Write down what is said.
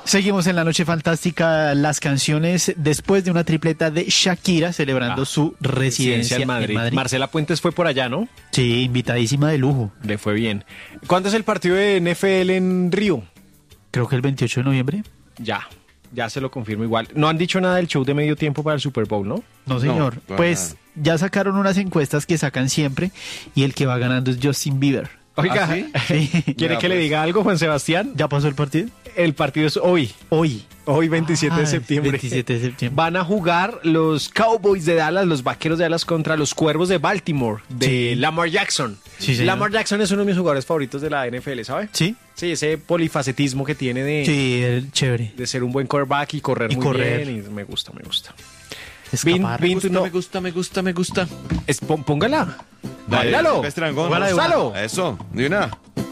Seguimos en la noche fantástica, las canciones después de una tripleta de Shakira celebrando su residencia en Madrid. Marcela Puentes fue por allá, ¿no? Sí, invitadísima de lujo. Le fue bien. ¿Cuándo es el partido de NFL en Río? Creo que el 28 de noviembre. Ya se lo confirmo igual. No han dicho nada del show de medio tiempo para el Super Bowl, ¿no? No, señor. No, pues ya sacaron unas encuestas que sacan siempre y el que va ganando es Justin Bieber. Oiga, ¿Ah, sí? Sí. ¿quiere Ya, que le pues. diga algo, Juan Sebastián? ¿Ya pasó el partido? El partido es hoy. Hoy. Hoy, 27 de septiembre. 27 de septiembre. Van a jugar los Cowboys de Dallas, los Vaqueros de Dallas contra los Cuervos de Baltimore, de Sí. Lamar Jackson. Sí, señor. Lamar Jackson es uno de mis jugadores favoritos de la NFL, ¿sabe? ¿Sí? Sí, ese polifacetismo que tiene de, Sí, chévere. de ser un buen quarterback y correr Y muy correr. bien. Y me gusta. Escapar. Me gusta. Póngala. Báilalo. Estrangón. Póngala de una. Gonzalo. Eso, de una.